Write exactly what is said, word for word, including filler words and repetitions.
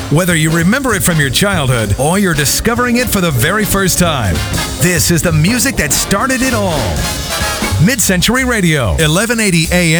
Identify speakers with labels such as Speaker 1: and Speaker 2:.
Speaker 1: Whether you remember it from your childhood or you're discovering it for the very first time, this is the music that started it all. Mid-Century Radio, eleven eighty A M.